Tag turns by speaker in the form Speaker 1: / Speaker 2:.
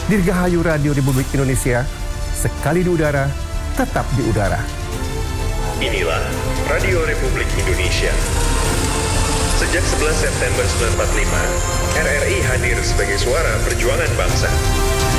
Speaker 1: Dirgahayu Radio Republik Indonesia, sekali di udara, tetap di udara.
Speaker 2: Inilah Radio Republik Indonesia. Sejak 11 September 1945, RRI hadir sebagai suara perjuangan bangsa.